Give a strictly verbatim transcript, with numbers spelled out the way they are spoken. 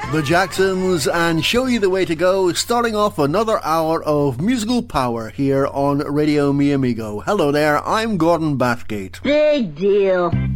The Jacksons and Show You the Way to Go, starting off another hour of musical power here on Radio Mi Amigo. Hello there, I'm Gordon Bathgate. Big deal.